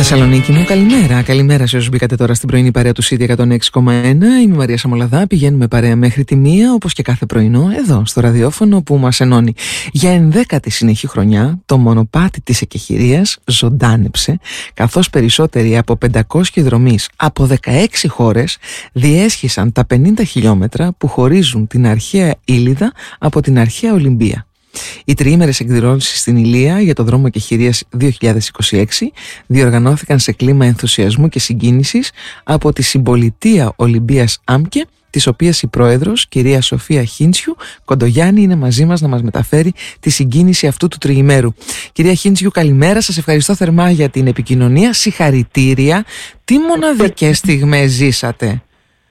Θεσσαλονίκη μου, καλημέρα. Καλημέρα σε όσους μπήκατε τώρα στην πρωινή παρέα του CD 106,1. Είμαι η Μαρία Σαμολαδά. Πηγαίνουμε παρέα μέχρι τη 1, όπως και κάθε πρωινό, εδώ στο ραδιόφωνο που μας ενώνει. Για 11η συνεχή χρονιά, το μονοπάτι της εκεχηρίας ζωντάνεψε, καθώς περισσότεροι από 500 δρομείς από 16 χώρες διέσχισαν τα 50 χιλιόμετρα που χωρίζουν την αρχαία Ήλιδα από την αρχαία Ολυμπία. Οι τριήμερες εκδηλώσεις στην Ηλία για το δρόμο εκεχηρίας 2026 διοργανώθηκαν σε κλίμα ενθουσιασμού και συγκίνησης από τη Συμπολιτεία Ολυμπίας ΑΜΚΕ, της οποίας η πρόεδρος, κυρία Σοφία Χίντσιου Κοντογιάννη, είναι μαζί μας να μας μεταφέρει τη συγκίνηση αυτού του τριημέρου. Κυρία Χίντσιου, καλημέρα. Σας ευχαριστώ θερμά για την επικοινωνία. Συγχαρητήρια. Τι μοναδικές στιγμές ζήσατε?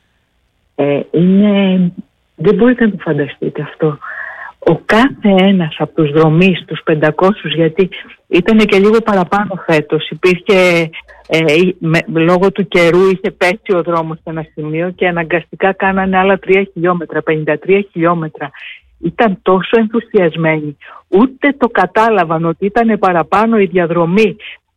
Δεν μπορείτε να το φανταστείτε αυτό. Ο κάθε ένας από τους δρομείς, τους 500, γιατί ήταν και λίγο παραπάνω φέτος, υπήρχε, λόγω του καιρού είχε πέσει ο δρόμος σε ένα σημείο και αναγκαστικά κάνανε άλλα 3 χιλιόμετρα, 53 χιλιόμετρα. Ήταν τόσο ενθουσιασμένοι, ούτε το κατάλαβαν ότι ήταν παραπάνω η διαδρομή.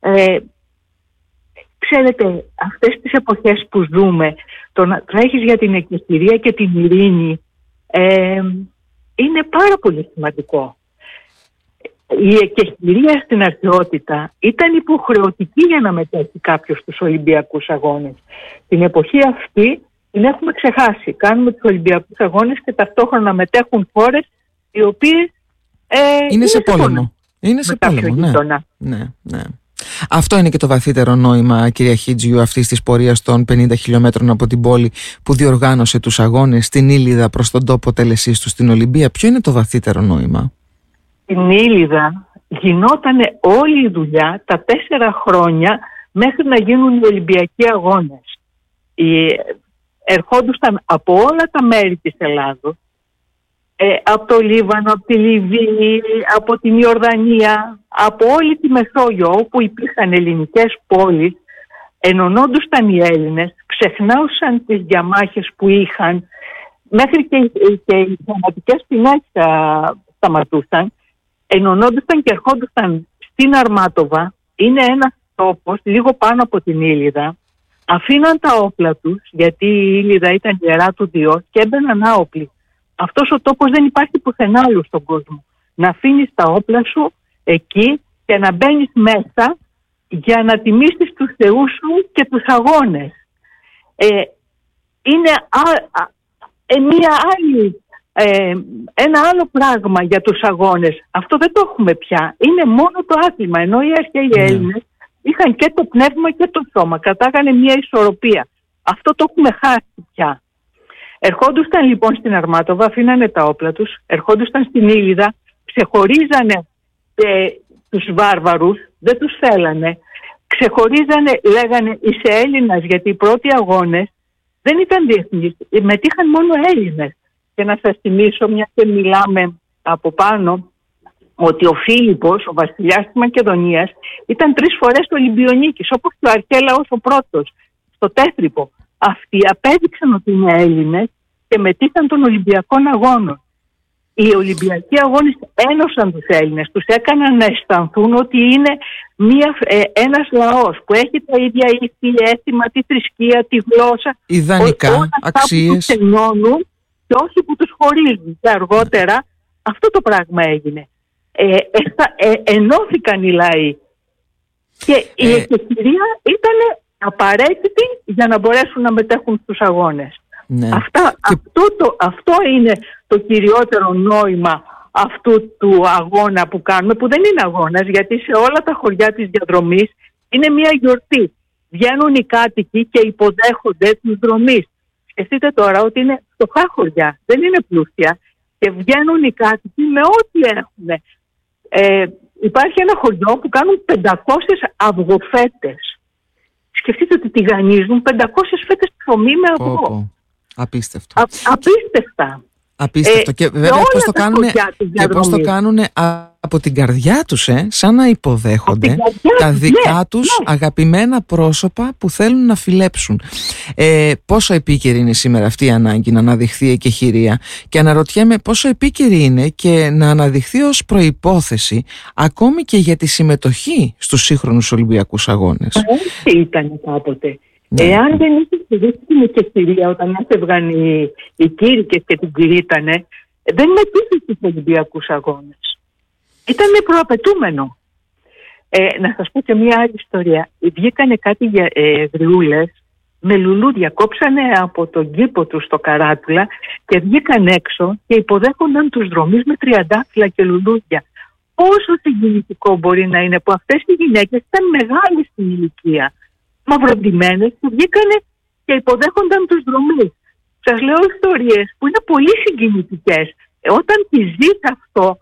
Ξέρετε, αυτές τις εποχές που ζούμε, το να τρέχεις για την εκεχηρία και την ειρήνη, είναι πάρα πολύ σημαντικό. Η εκεχηρία στην αρχαιότητα ήταν υποχρεωτική για να μετέχει κάποιος στους Ολυμπιακούς Αγώνες. Την εποχή αυτή την έχουμε ξεχάσει. Κάνουμε τους Ολυμπιακούς Αγώνες και ταυτόχρονα μετέχουν χώρες οι οποίες είναι σε πόλεμο. Είναι σε πόλεμο, ναι. Αυτό είναι και το βαθύτερο νόημα, κυρία Χίντζιου, αυτής της πορείας των 50 χιλιόμετρων από την πόλη που διοργάνωσε τους αγώνες στην Ήλιδα προς τον τόπο τέλεσής του στην Ολυμπία. Ποιο είναι το βαθύτερο νόημα? Στην Ήλιδα γινόταν όλη η δουλειά τα 4 χρόνια μέχρι να γίνουν οι Ολυμπιακοί Αγώνες. Ερχόντουσαν από όλα τα μέρη της Ελλάδος, από το Λίβανο, από τη Λιβύη, από την Ιορδανία, από όλη τη Μεσόγειο όπου υπήρχαν ελληνικές πόλεις, ενωνόντουσαν οι Έλληνες, ξεχνάουσαν τις διαμάχες που είχαν, μέχρι και οι θανατικές ποινές σταματούσαν, ενωνόντουσαν και ερχόντουσαν στην Αρμάτοβα. Είναι ένας τόπος λίγο πάνω από την Ήλιδα, αφήναν τα όπλα τους, γιατί η Ήλιδα ήταν ιερά του Διός, και έμπαιναν άοπλοι. Αυτός ο τόπος δεν υπάρχει πουθενά άλλου στον κόσμο. Να αφήνεις τα όπλα σου εκεί και να μπαίνεις μέσα για να τιμήσεις τους θεούς σου και τους αγώνες. Είναι ένα άλλο πράγμα για τους αγώνες. Αυτό δεν το έχουμε πια. Είναι μόνο το άθλημα. Ενώ οι αρχαίοι Έλληνες είχαν και το πνεύμα και το σώμα. Κατάγανε μια ισορροπία. Αυτό το έχουμε χάσει πια. Ερχόντουσαν λοιπόν στην Αρμάτοβα, αφήνανε τα όπλα τους, ερχόντουσαν στην Ήλιδα, ξεχωρίζανε τους βάρβαρους, δεν τους θέλανε, ξεχωρίζανε, λέγανε είσαι Έλληνας, γιατί οι πρώτοι αγώνες δεν ήταν διεθνείς, μετήχαν μόνο Έλληνες. Και να σας θυμίσω, μια και μιλάμε από πάνω, ότι ο Φίλιππος, ο βασιλιάς της Μακεδονίας, ήταν 3 φορές Ολυμπιονίκης, όπως και ο Αρχέλαος ο πρώτος, στο Τέθρυπο. Αυτοί απέδειξαν ότι είναι Έλληνες και μετήχαν των Ολυμπιακών Αγώνων. Οι Ολυμπιακοί Αγώνες ένωσαν τους Έλληνες, τους έκαναν να αισθανθούν ότι είναι ένας λαός που έχει τα ίδια ήθη, έθιμα, τη θρησκεία, τη γλώσσα, ιδανικά, όλα αυτά αξίες που τους ενώνουν και όχι που τους χωρίζουν. Και αργότερα αυτό το πράγμα έγινε. Ενώθηκαν οι λαοί και η εκεχηρία ήταν απαραίτητη για να μπορέσουν να μετέχουν στους αγώνες. Ναι. Αυτό είναι το κυριότερο νόημα αυτού του αγώνα που κάνουμε, που δεν είναι αγώνας, γιατί σε όλα τα χωριά της διαδρομής είναι μια γιορτή. Βγαίνουν οι κάτοικοι και υποδέχονται τους δρομείς. Σκεφτείτε τώρα ότι είναι φτωχά χωριά, δεν είναι πλούσια, και βγαίνουν οι κάτοικοι με ό,τι έχουν. Υπάρχει ένα χωριό που κάνουν 500 αυγοφέτες. Σκεφτείτε ότι τηγανίζουν 500 φέτες ψωμί με αυγό. Απίστευτο. Απίστευτα. Απίστευτο. Και βέβαια πώς το κάνουν από την καρδιά τους, σαν να υποδέχονται τα δικά τους αγαπημένα πρόσωπα που θέλουν να φιλέψουν. Πόσο επίκαιρη είναι σήμερα αυτή η ανάγκη να αναδειχθεί η εκεχηρία, και αναρωτιέμαι πόσο επίκαιρη είναι και να αναδειχθεί ως προϋπόθεση ακόμη και για τη συμμετοχή στους σύγχρονους Ολυμπιακούς Αγώνες. Έτσι ήταν κάποτε. Εάν δεν είχε στηρίξει την εκεχηρία όταν έφευγαν οι κήρυκες και την κηρύτανε, δεν μετήχε στους Ολυμπιακούς Αγώνες. Ήταν προαπαιτούμενο. Να σας πω και μια άλλη ιστορία. Βγήκανε κάτι γριούλες με λουλούδια, κόψανε από τον κήπο τους στο Καράτουλα και βγήκαν έξω και υποδέχονταν τους δρομείς με τριαντάφυλλα και λουλούδια. Πόσο συγκινητικό μπορεί να είναι που αυτές οι γυναίκες ήταν μεγάλες στην ηλικία, μαυροντημένες, και βγήκανε και υποδέχονταν τους δρομείς. Σας λέω ιστορίες που είναι πολύ συγκινητικές. Όταν τη ζεις αυτό,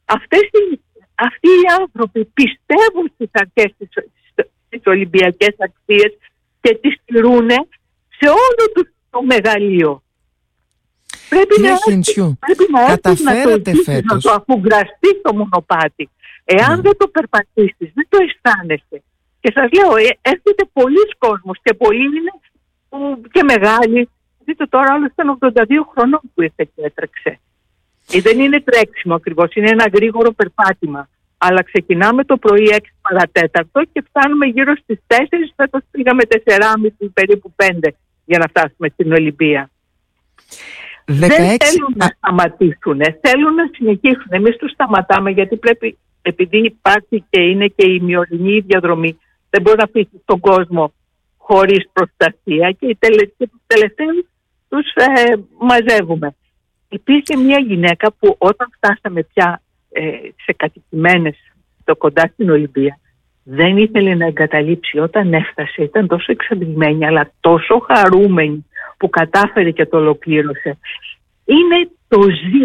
αυτοί οι άνθρωποι πιστεύουν στις αρχές, στις Ολυμπιακές αξίες και τις στηρούν σε όλο το μεγαλείο. Πρέπει να καταφέρατε φέτος να το αφουγκραστείς το μονοπάτι. Εάν δεν το περπατήσεις, δεν το αισθάνεσαι. Και σας λέω, έρχεται πολλοί κόσμος και πολλοί είναι και μεγάλοι. Δείτε τώρα, όλος ήταν 82 χρονών που ήρθε και έτρεξε. Δεν είναι τρέξιμο ακριβώς, είναι ένα γρήγορο περπάτημα. Αλλά ξεκινάμε το πρωί 6 παρατέταρτο και φτάνουμε γύρω στις 4, φέτος πήγαμε 4,5 περίπου 5 για να φτάσουμε στην Ολυμπία. 16... Δεν θέλουν να σταματήσουν, θέλουν να συνεχίσουν. Εμείς τους σταματάμε γιατί πρέπει, επειδή υπάρχει και είναι και η ημιορεινή διαδρομή, δεν μπορεί να αφήσει τον κόσμο χωρίς προστασία και τους τελευταίους τους μαζεύουμε. Υπήρχε μια γυναίκα που όταν φτάσαμε πια σε κατοικημένες το κοντά στην Ολυμπία, δεν ήθελε να εγκαταλείψει. Όταν έφτασε ήταν τόσο εξαντλημένη αλλά τόσο χαρούμενη που κατάφερε και το ολοκλήρωσε. Είναι το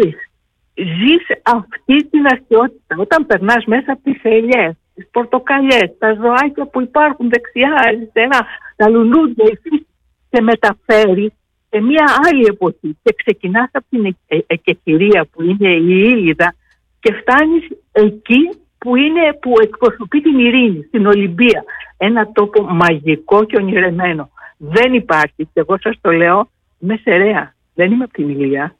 ζεις αυτή την αρχαιότητα. Όταν περνάς μέσα από τις ελιές, τις πορτοκαλιές, τα ζωάκια που υπάρχουν δεξιά, αριστερά, τα λουλούδια, η φύση, σε μεταφέρει σε μια άλλη εποχή και ξεκινάς από την εκεχηρία που είναι η Ήλιδα και φτάνεις εκεί που εκπροσωπεί την ειρήνη, στην Ολυμπία. Ένα τόπο μαγικό και ονειρεμένο. Δεν υπάρχει, και εγώ σας το λέω, είμαι σεραία, δεν είμαι από την Ηλία.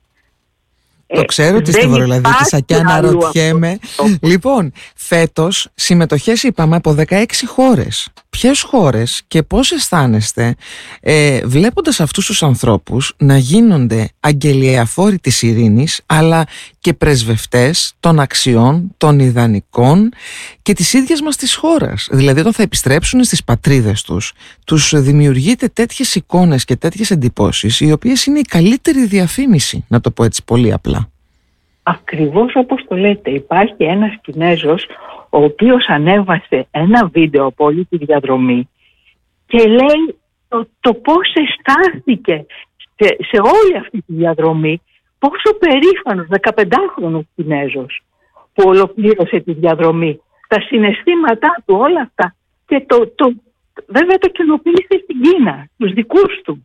Το ξέρω ότι στη Βορειοελλαδίτισσα και αναρωτιέμαι. Λοιπόν, φέτος συμμετοχές είπαμε από 16 χώρες. Ποιες χώρες και πώς αισθάνεστε βλέποντας αυτούς τους ανθρώπους να γίνονται αγγελιαφόροι της ειρήνης, αλλά και πρεσβευτές των αξιών, των ιδανικών και της ίδιας μας της χώρας? Δηλαδή όταν θα επιστρέψουν στις πατρίδες τους δημιουργείται τέτοιες εικόνες και τέτοιες εντυπώσεις, οι οποίες είναι η καλύτερη διαφήμιση, να το πω έτσι πολύ απλά. Ακριβώς όπως το λέτε. Υπάρχει ένας Κινέζος ο οποίος ανέβασε ένα βίντεο από όλη τη διαδρομή και λέει το πώς αισθάνθηκε σε όλη αυτή τη διαδρομή, πόσο περήφανος 15χρονος Κινέζος που ολοκλήρωσε τη διαδρομή, τα συναισθήματά του, όλα αυτά, και βέβαια το κοινοποίησε στην Κίνα, τους δικούς του.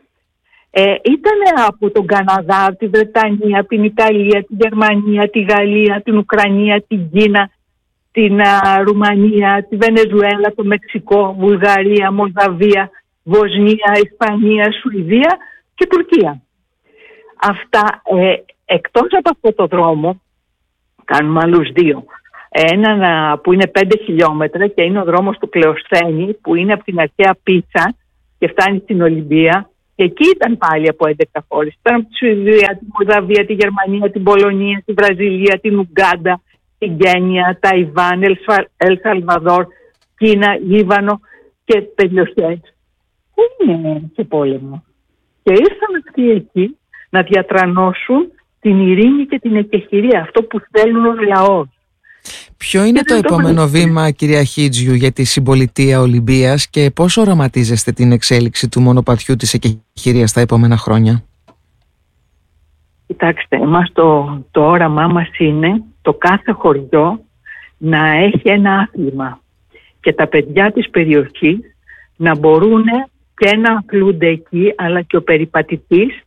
Ήταν από τον Καναδά, τη Βρετανία, την Ιταλία, την Γερμανία, τη Γαλλία, την Ουκρανία, την Κίνα, την Ρουμανία, τη Βενεζουέλα, το Μεξικό, Βουλγαρία, Μολδαβία, Βοσνία, Ισπανία, Σουηδία και Τουρκία. Αυτά, εκτός από αυτό το δρόμο, κάνουμε άλλους 2. Έναν που είναι 5 χιλιόμετρα και είναι ο δρόμος του Κλεοσθένη, που είναι από την αρχαία Πίτσα και φτάνει στην Ολυμπία. Και εκεί ήταν πάλι από 11 χώρες. Ήταν από τη Σουηδία, τη Μολδαβία, τη Γερμανία, την Πολωνία, τη Βραζιλία, την Ουγκάντα, την Κένια, Ταϊβάν, Ελ Σαλβαδόρ, Κίνα, Λίβανο και περιοχές που είναι σε πόλεμο. Και ήρθαν αυτοί εκεί να διατρανώσουν την ειρήνη και την εκεχηρία, αυτό που θέλουν ως λαός. Ποιο είναι το επόμενο βήμα, κυρία Χίτζιου, για τη συμπολιτεία Ολυμπίας και πώς οραματίζεστε την εξέλιξη του μονοπατιού της εκεχηρίας στα επόμενα χρόνια? Κοιτάξτε, εμάς το όραμά μας είναι το κάθε χωριό να έχει ένα άθλημα και τα παιδιά της περιοχής να μπορούν και να αθλούνται εκεί, αλλά και ο περιπατητής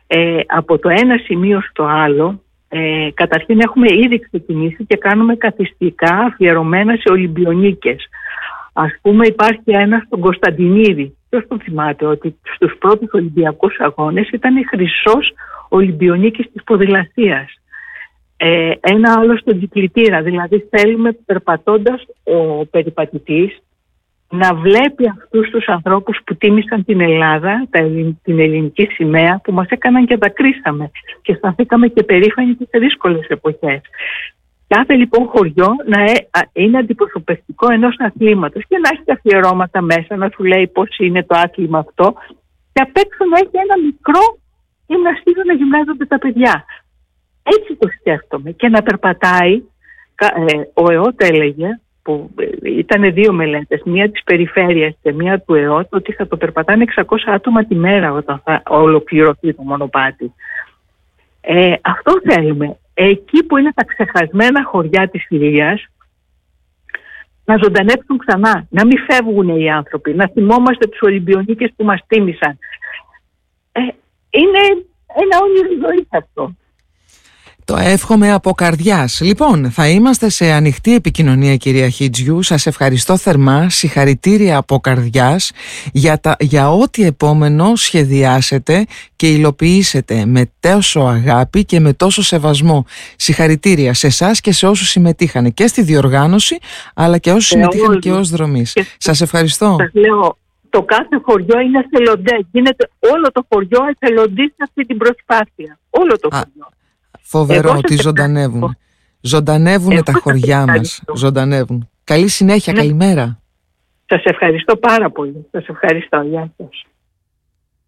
από το ένα σημείο στο άλλο, καταρχήν έχουμε ήδη ξεκινήσει και κάνουμε καθιστικά αφιερωμένα σε Ολυμπιονίκες. Ας πούμε, υπάρχει ένα στον Κωνσταντινίδη. Ποιος τον θυμάται ότι στους πρώτους Ολυμπιακούς Αγώνες ήταν χρυσός Ολυμπιονίκης της ποδηλασίας. Ένα άλλο στον Κυκλητήρα. Δηλαδή θέλουμε, περπατώντας ο περιπατητής, να βλέπει αυτούς τους ανθρώπους που τίμησαν την Ελλάδα, την ελληνική σημαία, που μας έκαναν και δακρύσαμε και αισθανθήκαμε και περήφανοι και σε δύσκολες εποχές. Κάθε λοιπόν χωριό να είναι αντιπροσωπευτικό ενός αθλήματος και να έχει αφιερώματα μέσα, να σου λέει πώς είναι το άθλημα αυτό, και απ' έξω να έχει ένα μικρό γυμναστήριο να γυμνάζονται τα παιδιά. Έτσι το σκέφτομαι. Και να περπατάει, ο ΕΟΤ έλεγε, που ήταν 2 μελέτες, μία της περιφέρειας και μία του ΕΟΤ, ότι θα το περπατάνε 600 άτομα τη μέρα όταν θα ολοκληρωθεί το μονοπάτι. Αυτό θέλουμε. Εκεί που είναι τα ξεχασμένα χωριά της Συρίας, να ζωντανέψουν ξανά, να μην φεύγουν οι άνθρωποι, να θυμόμαστε τους Ολυμπιονίκες που μας τίμησαν. Είναι ένα όνειρο ζωής αυτό. Το εύχομαι από καρδιάς. Λοιπόν, θα είμαστε σε ανοιχτή επικοινωνία, κυρία Χιτζιού. Σας ευχαριστώ θερμά, συγχαρητήρια από καρδιάς για ό,τι επόμενο σχεδιάσετε και υλοποιήσετε με τόσο αγάπη και με τόσο σεβασμό. Συγχαρητήρια σε εσάς και σε όσους συμμετείχαν και στη διοργάνωση, αλλά και όσους συμμετείχαν και ως δρομής. Σας ευχαριστώ. Σας λέω, το κάθε χωριό είναι εθελοντές. Γίνεται όλο το χωριό εθελοντής σε αυτή την προσπάθεια. Όλο το χωριό. Φοβερό ότι ζωντανεύουν. Ζωντανεύουν τα χωριά μας. Ζωντανεύουν. Καλή συνέχεια, καλημέρα. Σας ευχαριστώ πάρα πολύ. Σας ευχαριστώ. Γεια σας.